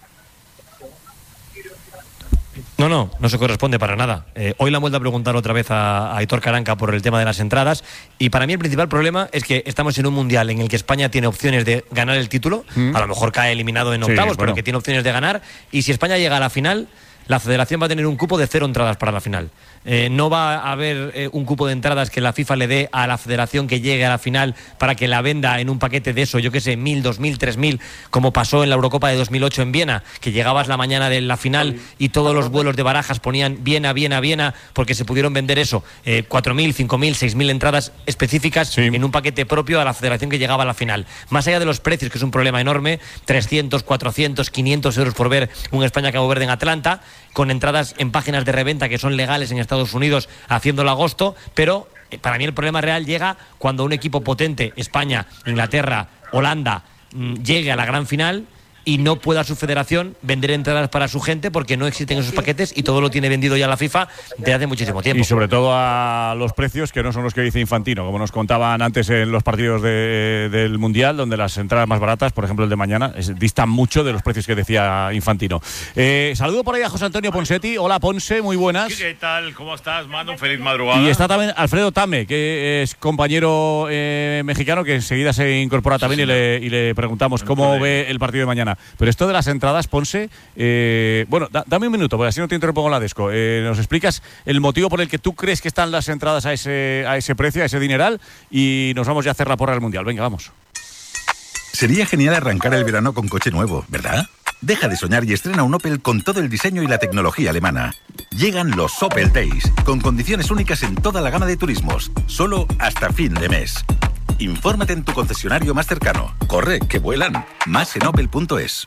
No, no, no se corresponde para nada. Eh, hoy la han vuelto a preguntar otra vez a, a Aitor Caranca por el tema de las entradas y para mí el principal problema es que estamos en un mundial en el que España tiene opciones de ganar el título, mm. a lo mejor cae eliminado en octavos, sí, bueno. pero que tiene opciones de ganar, y si España llega a la final, la federación va a tener un cupo de cero entradas para la final. Eh, no va a haber eh, un cupo de entradas que la FIFA le dé a la federación que llegue a la final para que la venda en un paquete de eso, yo qué sé, mil, dos mil, tres mil, como pasó en la Eurocopa de dos mil ocho en Viena, que llegabas la mañana de la final y todos los vuelos de Barajas ponían Viena, Viena, Viena, porque se pudieron vender eso, eh, cuatro mil, cinco mil, seis mil entradas específicas sí. en un paquete propio a la federación que llegaba a la final. Más allá de los precios, que es un problema enorme, trescientos, cuatrocientos, quinientos euros por ver un España-Cabo Verde en Atlanta, con entradas en páginas de reventa que son legales en Estados Unidos haciéndolo agosto, pero para mí el problema real llega cuando un equipo potente, España, Inglaterra, Holanda, llegue a la gran final y no pueda su federación vender entradas para su gente porque no existen esos paquetes y todo lo tiene vendido ya la FIFA desde hace muchísimo tiempo. Y sobre todo a los precios que no son los que dice Infantino, como nos contaban antes en los partidos de, del Mundial, donde las entradas más baratas, por ejemplo el de mañana, es, distan mucho de los precios que decía Infantino. Eh, saludo por ahí a José Antonio Ponsetti. Hola Ponce, muy buenas. ¿Qué tal? ¿Cómo estás, Manu? Feliz madrugada. Y está también Alfredo Tame, que es compañero eh, mexicano, que enseguida se incorpora también, sí, y, le, y le preguntamos cómo ve el partido de mañana. Pero esto de las entradas, Ponce, eh, bueno, da, dame un minuto, porque así no te interrumpo con la desco. Eh, nos explicas el motivo por el que tú crees que están las entradas a ese, a ese precio, a ese dineral, y nos vamos ya a hacer la porra del Mundial. Venga, vamos. Sería genial arrancar el verano con coche nuevo, ¿verdad? Deja de soñar y estrena un Opel con todo el diseño y la tecnología alemana. Llegan los Opel Days, con condiciones únicas en toda la gama de turismos, solo hasta fin de mes. Infórmate en tu concesionario más cercano. Corre, que vuelan. Más en opel punto es.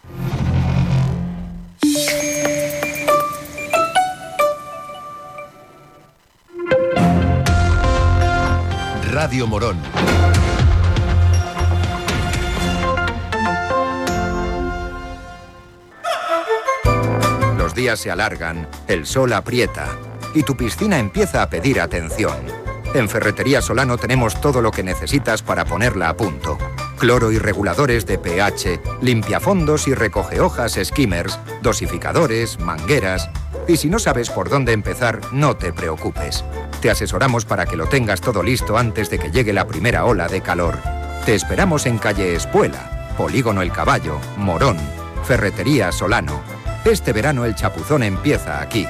Radio Morón. Los días se alargan, el sol aprieta y tu piscina empieza a pedir atención. En Ferretería Solano tenemos todo lo que necesitas para ponerla a punto. Cloro y reguladores de pH, limpiafondos y recogehojas skimmers, dosificadores, mangueras. Y si no sabes por dónde empezar, no te preocupes. Te asesoramos para que lo tengas todo listo antes de que llegue la primera ola de calor. Te esperamos en calle Espuela, Polígono El Caballo, Morón. Ferretería Solano. Este verano el chapuzón empieza aquí.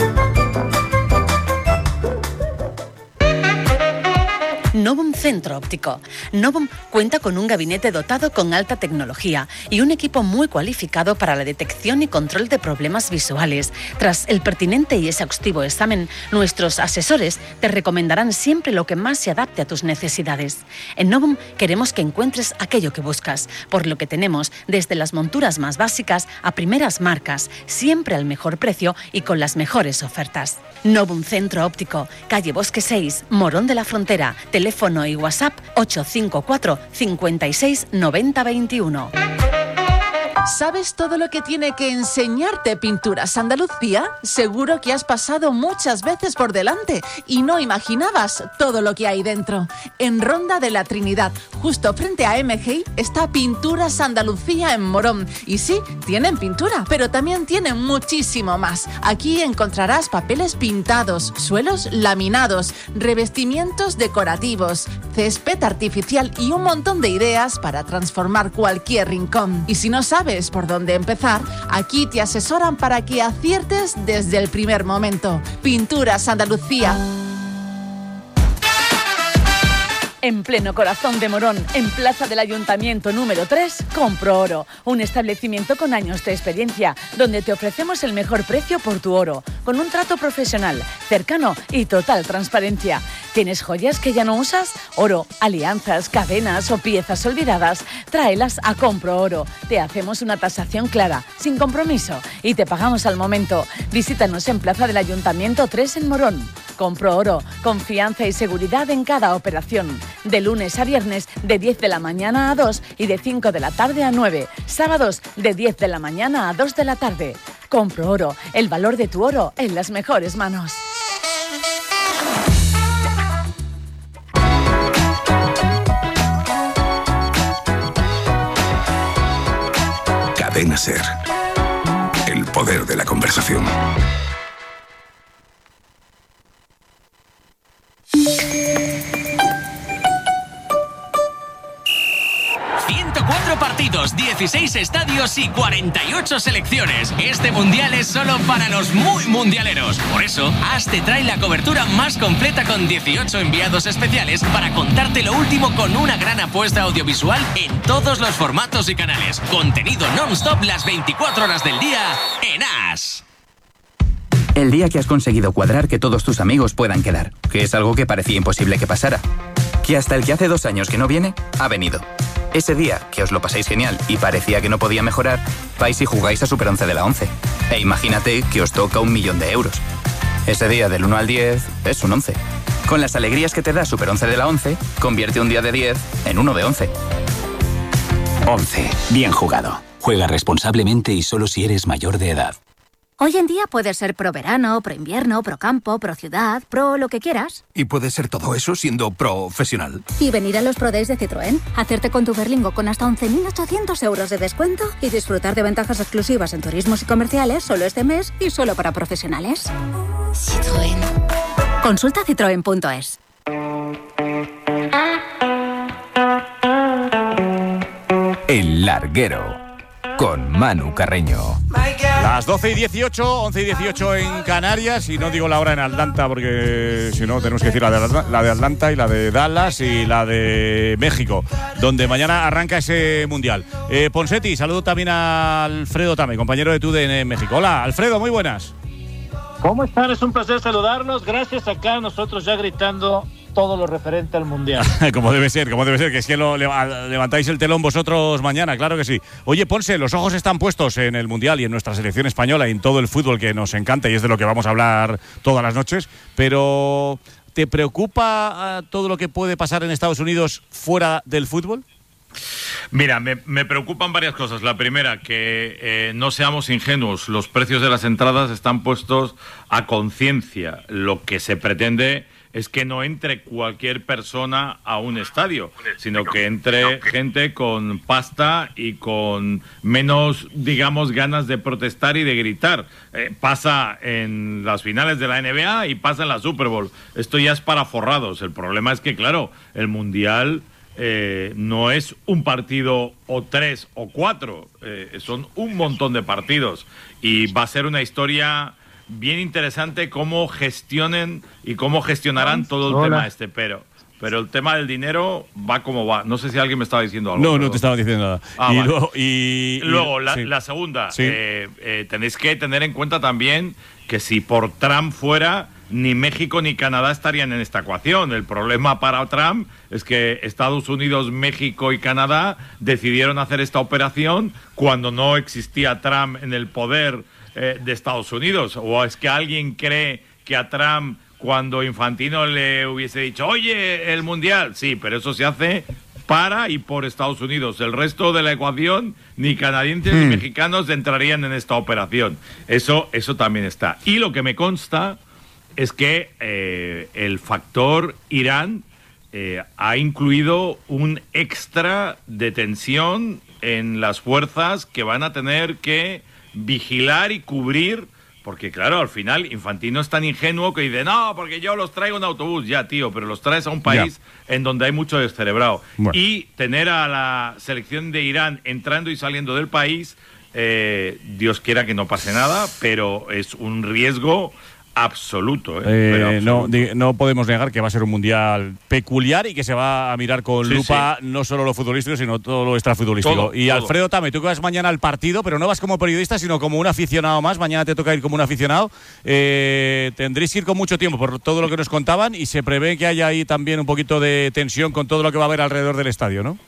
Novum Centro Óptico. Novum cuenta con un gabinete dotado con alta tecnología y un equipo muy cualificado para la detección y control de problemas visuales. Tras el pertinente y exhaustivo examen, nuestros asesores te recomendarán siempre lo que más se adapte a tus necesidades. En Novum queremos que encuentres aquello que buscas, por lo que tenemos desde las monturas más básicas a primeras marcas, siempre al mejor precio y con las mejores ofertas. Novum Centro Óptico, calle Bosque seis, Morón de la Frontera, teléfono y WhatsApp ocho cinco cuatro, cinco seis, nueve cero dos uno. ¿Sabes todo lo que tiene que enseñarte Pinturas Andalucía? Seguro que has pasado muchas veces por delante y no imaginabas todo lo que hay dentro. En Ronda de la Trinidad, justo frente a M G I, está Pinturas Andalucía en Morón. Y sí, tienen pintura, pero también tienen muchísimo más. Aquí encontrarás papeles pintados, suelos laminados, revestimientos decorativos, césped artificial y un montón de ideas para transformar cualquier rincón. Y si no sabes sabes por dónde empezar, aquí te asesoran para que aciertes desde el primer momento. Pinturas Andalucía. En pleno corazón de Morón, en Plaza del Ayuntamiento número tres, Compro Oro, un establecimiento con años de experiencia, donde te ofrecemos el mejor precio por tu oro, con un trato profesional, cercano y total transparencia. ¿Tienes joyas que ya no usas? Oro, alianzas, cadenas o piezas olvidadas, tráelas a Compro Oro. Te hacemos una tasación clara, sin compromiso, y te pagamos al momento. Visítanos en Plaza del Ayuntamiento tres en Morón. Compro Oro, confianza y seguridad en cada operación. De lunes a viernes, de diez de la mañana a dos y de cinco de la tarde a nueve. Sábados, de diez de la mañana a dos de la tarde. Compro Oro, el valor de tu oro en las mejores manos. Cadena SER. El poder de la conversación. ciento cuatro partidos, dieciséis estadios y cuarenta y ocho selecciones. Este mundial es solo para los muy mundialeros. Por eso, As te trae la cobertura más completa con dieciocho enviados especiales para contarte lo último con una gran apuesta audiovisual en todos los formatos y canales. Contenido non-stop las veinticuatro horas del día en As. El día que has conseguido cuadrar que todos tus amigos puedan quedar, que es algo que parecía imposible que pasara. Que hasta el que hace dos años que no viene, ha venido. Ese día, que os lo pasáis genial y parecía que no podía mejorar, vais y jugáis a Super once de la once. E imagínate que os toca un millón de euros. Ese día del uno al diez es un once. Con las alegrías que te da Super once de la once, convierte un día de diez en uno de once. once. Bien jugado. Juega responsablemente y solo si eres mayor de edad. Hoy en día puedes ser pro verano, pro invierno, pro campo, pro ciudad, pro lo que quieras. Y puedes ser todo eso siendo profesional. Y venir a los Pro Days de Citroën, hacerte con tu Berlingo con hasta once mil ochocientos euros de descuento y disfrutar de ventajas exclusivas en turismos y comerciales solo este mes y solo para profesionales. Citroën. Consulta citroen punto es. El Larguero con Manu Carreño. Las doce y dieciocho, once y dieciocho en Canarias, y no digo la hora en Atlanta porque si no tenemos que decir la de, Atlanta, la de Atlanta y la de Dallas y la de México, donde mañana arranca ese mundial. Eh, Ponsetti, saludo también a Alfredo Tame, compañero de T U D N en México. Hola, Alfredo, muy buenas. ¿Cómo están? Es un placer saludarlos. Gracias acá, nosotros ya gritando todo lo referente al Mundial. Como debe ser, como debe ser, que es que lo levantáis el telón vosotros mañana, claro que sí. Oye, Ponce, los ojos están puestos en el Mundial y en nuestra selección española y en todo el fútbol que nos encanta y es de lo que vamos a hablar todas las noches, pero ¿te preocupa todo lo que puede pasar en Estados Unidos fuera del fútbol? Mira, me, me preocupan varias cosas. La primera, que eh, no seamos ingenuos. Los precios de las entradas están puestos a conciencia. Lo que se pretende es que no entre cualquier persona a un estadio, sino que entre gente con pasta y con menos, digamos, ganas de protestar y de gritar. Eh, pasa en las finales de la N B A y pasa en la Super Bowl. Esto ya es para forrados. El problema es que, claro, el Mundial eh, no es un partido o tres o cuatro, eh, son un montón de partidos y va a ser una historia bien interesante cómo gestionen y cómo gestionarán todo el Hola. tema este, pero pero el tema del dinero va como va. No sé si alguien me estaba diciendo algo. No, pero... no te estaba diciendo nada. Ah, y, vale. luego, y, luego, y, la, sí. la segunda, Sí. eh, eh, tenéis que tener en cuenta también que si por Trump fuera, ni México ni Canadá estarían en esta ecuación. El problema para Trump es que Estados Unidos, México y Canadá decidieron hacer esta operación cuando no existía Trump en el poder eh, de Estados Unidos. ¿O es que alguien cree que a Trump, cuando Infantino le hubiese dicho, oye, el Mundial? Sí, pero eso se hace para y por Estados Unidos. El resto de la ecuación, ni canadienses mm. ni mexicanos entrarían en esta operación. Eso, eso también está. Y lo que me consta es que eh, el factor Irán eh, ha incluido un extra de tensión en las fuerzas que van a tener que vigilar y cubrir Porque claro, al final Infantino es tan ingenuo que dice, no, porque yo los traigo en autobús. Ya, tío, pero los traes a un país ya. en donde hay mucho descerebrado. Bueno. Y tener a la selección de Irán entrando y saliendo del país, eh, Dios quiera que no pase nada, pero es un riesgo absoluto, ¿eh? Eh, Pero absoluto. No, di, no podemos negar que va a ser un mundial peculiar y que se va a mirar con sí, lupa sí. no solo lo futbolístico, sino todo lo extrafutbolístico. Todo, y todo. Alfredo Tame, tú que vas mañana al partido, pero no vas como periodista, sino como un aficionado más. Mañana te toca ir como un aficionado. Eh, tendréis que ir con mucho tiempo por todo lo que nos contaban y se prevé que haya ahí también un poquito de tensión con todo lo que va a haber alrededor del estadio, ¿no?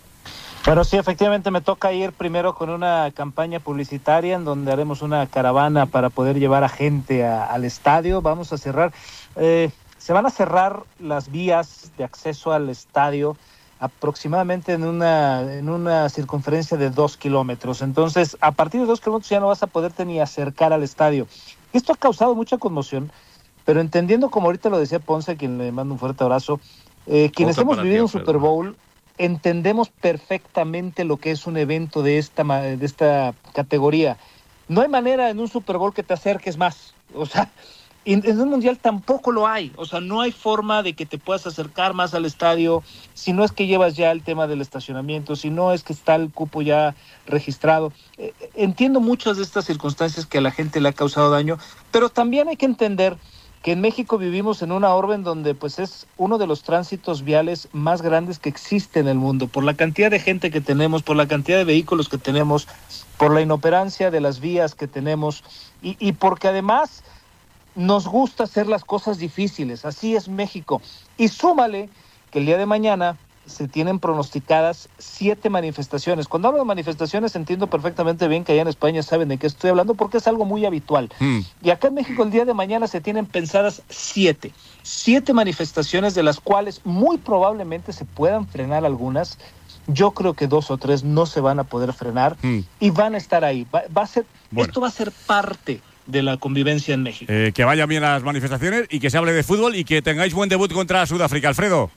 Pero sí, efectivamente me toca ir primero con una campaña publicitaria en donde haremos una caravana para poder llevar a gente a, al estadio. Vamos a cerrar, eh, se van a cerrar las vías de acceso al estadio aproximadamente en una, en una circunferencia de dos kilómetros. Entonces, a partir de dos kilómetros ya no vas a poderte ni acercar al estadio. Esto ha causado mucha conmoción, pero entendiendo, como ahorita lo decía Ponce, a quien le mando un fuerte abrazo, eh, quienes Otra hemos vivido un Alfredo. Super Bowl, entendemos perfectamente lo que es un evento de esta de esta categoría. No hay manera en un Super Bowl que te acerques más. O sea, en, en un mundial tampoco lo hay. O sea, no hay forma de que te puedas acercar más al estadio si no es que llevas ya el tema del estacionamiento, si no es que está el cupo ya registrado. Eh, entiendo muchas de estas circunstancias que a la gente le ha causado daño, pero también hay que entender que en México vivimos en una orbe en donde pues es uno de los tránsitos viales más grandes que existe en el mundo, por la cantidad de gente que tenemos, por la cantidad de vehículos que tenemos, por la inoperancia de las vías que tenemos y, y porque además nos gusta hacer las cosas difíciles. Así es México. Y súmale que el día de mañana se tienen pronosticadas siete manifestaciones. Cuando hablo de manifestaciones entiendo perfectamente bien que allá en España saben de qué estoy hablando porque es algo muy habitual. Mm. Y acá en México el día de mañana se tienen pensadas siete. Siete manifestaciones de las cuales muy probablemente se puedan frenar algunas. Yo creo que dos o tres no se van a poder frenar mm. y van a estar ahí. Va, va a ser, bueno. Esto va a ser parte de la convivencia en México. Eh, que vayan bien las manifestaciones y que se hable de fútbol y que tengáis buen debut contra Sudáfrica, Alfredo.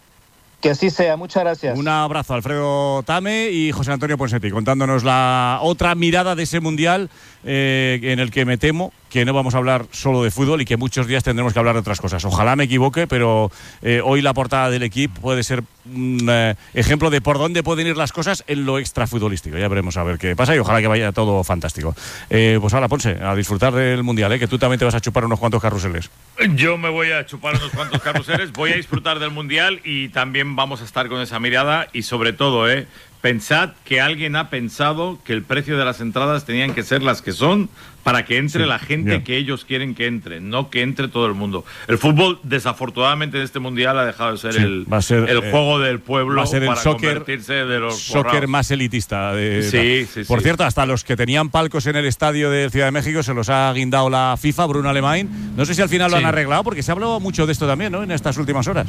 Que así sea, muchas gracias. Un abrazo, Alfredo Tame y José Antonio Ponseti, contándonos la otra mirada de ese mundial eh, en el que me temo que no vamos a hablar solo de fútbol y que muchos días tendremos que hablar de otras cosas. Ojalá me equivoque, pero eh, hoy la portada del equipo puede ser un eh, ejemplo de por dónde pueden ir las cosas en lo extrafutbolístico. Ya veremos a ver qué pasa y ojalá que vaya todo fantástico. Eh, pues ahora, Ponce, a disfrutar del mundial, eh, que tú también te vas a chupar unos cuantos carruseles. Yo me voy a chupar unos cuantos carruseles, voy a disfrutar del mundial y también vamos a estar con esa mirada y sobre todo, eh, pensad que alguien ha pensado que el precio de las entradas tenían que ser las que son para que entre sí, la gente yeah. que ellos quieren que entre, no que entre todo el mundo. El fútbol, desafortunadamente, en este mundial ha dejado de ser, sí, el, ser el eh, juego del pueblo va a ser para el soccer, convertirse de los soccer borrados. Más elitista. De, sí, sí, Por sí. cierto, hasta los que tenían palcos en el estadio de Ciudad de México se los ha guindado la FIFA, Bruno Alemán. No sé si al final sí. lo han arreglado, porque se ha hablado mucho de esto también, ¿no?, en estas últimas horas.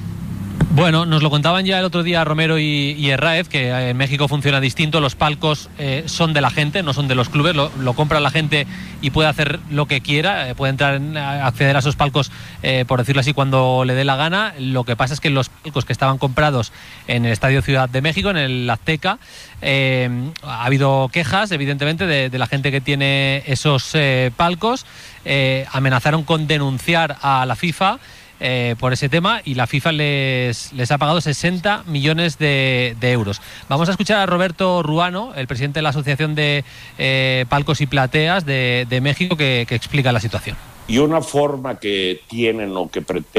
Bueno, nos lo contaban ya el otro día Romero y, y Herráez, que en México funciona distinto, los palcos eh, son de la gente, no son de los clubes, lo, lo compra la gente y puede hacer lo que quiera, eh, puede entrar en, acceder a esos palcos, eh, por decirlo así, cuando le dé la gana. Lo que pasa es que los palcos que estaban comprados en el Estadio Ciudad de México, en el Azteca, eh, ha habido quejas, evidentemente, de, de la gente que tiene esos eh, palcos, eh, amenazaron con denunciar a la FIFA Eh, por ese tema y la FIFA les, les ha pagado sesenta millones de, de euros. Vamos a escuchar a Roberto Ruano, el presidente de la Asociación de eh, Palcos y Plateas de, de México, que, que explica la situación. Y una forma que tienen o que pretenden